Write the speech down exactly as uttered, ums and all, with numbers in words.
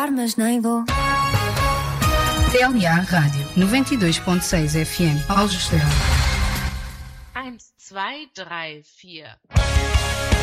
dar, mas nem dou. T L A Rádio noventa e dois ponto seis F M, Aljustrel. eins, zwei, drei, vier.